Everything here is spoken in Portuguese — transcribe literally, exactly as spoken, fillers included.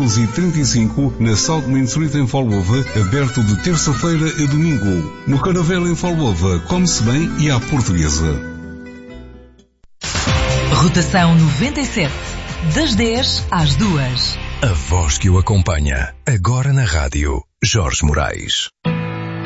onze trinta e cinco, na South Main Street em Falwova, aberto de terça-feira a domingo. No Caravela em Falwova, come-se bem e à portuguesa. Rotação noventa e sete, das dez às duas. A voz que o acompanha, agora na rádio, Jorge Moraes.